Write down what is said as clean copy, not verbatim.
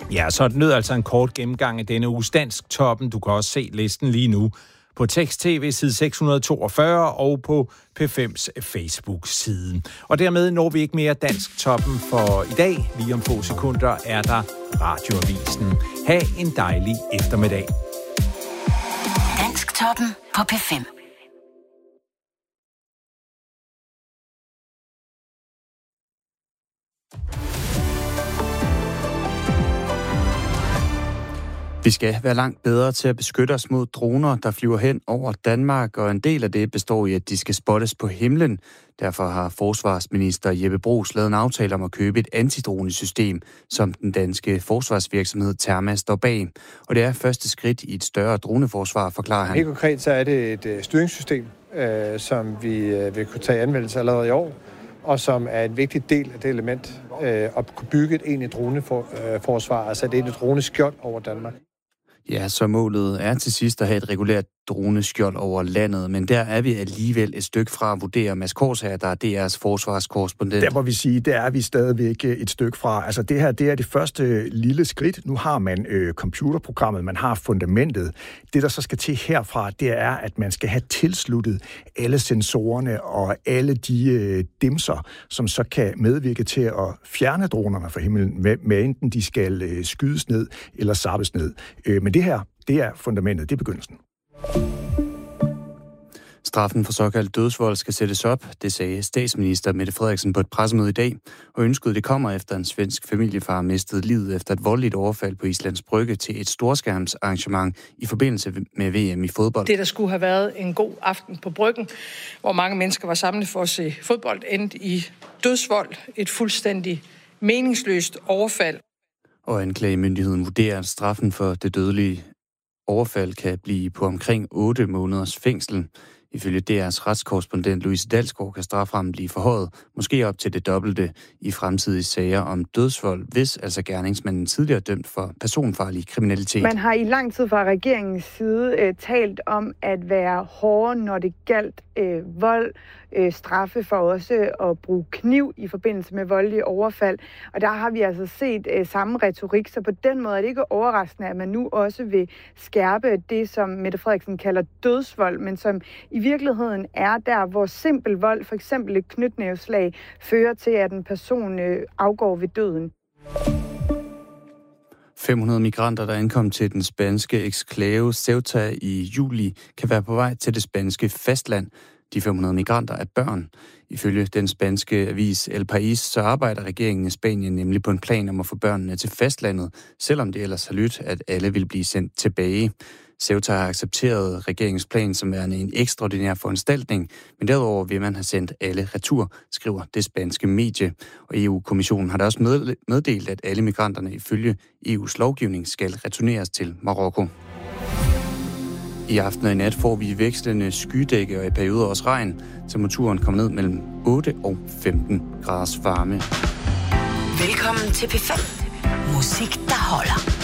Ja, så lød altså en kort gennemgang af denne uges Dansktoppen. Du kan også se listen lige nu på Tekst-TV side 642 og på P5's Facebook-side. Og dermed når vi ikke mere Dansktoppen for i dag. Lige om få sekunder er der Radioavisen. Ha' en dejlig eftermiddag. Dansktoppen på P5. Vi skal være langt bedre til at beskytte os mod droner, der flyver hen over Danmark, og en del af det består i, at de skal spottes på himlen. Derfor har forsvarsminister Jeppe Bruus lavet en aftale om at købe et antidronesystem, som den danske forsvarsvirksomhed Terma står bag. Og det er første skridt i et større droneforsvar, forklarer han. Helt konkret så er det et styringssystem, som vi vil kunne tage anvendelse allerede i år, og som er en vigtig del af det element at kunne bygge et egentligt droneforsvar, altså et egentligt droneskjold over Danmark. Ja, så målet er til sidst at have et regulært droneskjold over landet, men der er vi alligevel et stykke fra at vurdere. Mads Korshager, der er DR's forsvarskorrespondent. Der må vi sige, der er vi stadigvæk et stykke fra. Altså det her, det er det første lille skridt. Nu har man computerprogrammet, man har fundamentet. Det, der så skal til herfra, det er, at man skal have tilsluttet alle sensorerne og alle de dimser, som så kan medvirke til at fjerne dronerne fra himlen, med enten de skal skydes ned eller zappes ned. Men det her, det er fundamentet, det er begyndelsen. Straffen for såkaldt dødsvold skal sættes op, det sagde statsminister Mette Frederiksen på et pressemøde i dag, og ønsket det kommer efter en svensk familiefar mistede livet efter et voldeligt overfald på Islands Brygge til et storskærmsarrangement i forbindelse med VM i fodbold. Det, der skulle have været en god aften på Bryggen, hvor mange mennesker var samlet for at se fodbold, endte i dødsvold, et fuldstændig meningsløst overfald. Og anklagemyndigheden vurderer, at straffen for det dødelige overfald kan blive på omkring 8 måneders fængsel. Ifølge DR's retskorrespondent Louise Dalsgaard kan straframmen blive forhøjet, måske op til det dobbelte i fremtidige sager om dødsvold, hvis altså gerningsmanden tidligere dømt for personfarlig kriminalitet. Man har i lang tid fra regeringens side talt om at være hårdere, når det galt vold, straffe for også at bruge kniv i forbindelse med voldelige overfald. Og der har vi altså set samme retorik, så på den måde er det ikke overraskende, at man nu også vil skærpe det, som Mette Frederiksen kalder dødsvold, men som i virkeligheden er der, hvor simpel vold, for eksempel et knytnæveslag, fører til, at en person afgår ved døden. 500 migranter, der ankom til den spanske eksklave Ceuta i juli, kan være på vej til det spanske fastland. De 500 migranter er børn. Ifølge den spanske avis El País, så arbejder regeringen i Spanien nemlig på en plan om at få børnene til fastlandet, selvom det ellers har lyttet, at alle vil blive sendt tilbage. Ceuta har accepteret regeringens plan som værende en ekstraordinær foranstaltning, men derudover vil man have sendt alle retur, skriver det spanske medie. Og EU-kommissionen har da også meddelt, at alle migranterne ifølge EU's lovgivning skal returneres til Marokko. I aften og i nat får vi vekslende skydække og i perioder også regn. Temperaturen kommer ned mellem 8 og 15 graders varme. Velkommen til P5. Musik, der holder.